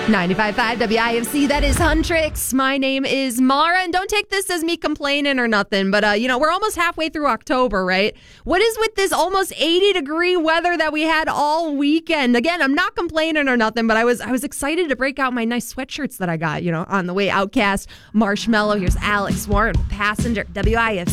95.5 WIFC, that is Huntrix. My name is Mara, and don't take this as me complaining or nothing, but, we're almost halfway through October, right? What is with this almost 80-degree weather that we had all weekend? Again, I'm not complaining or nothing, but I was excited to break out my nice sweatshirts that I got, on the way. Outcast, Marshmallow, here's Alex Warren, Passenger, WIFC.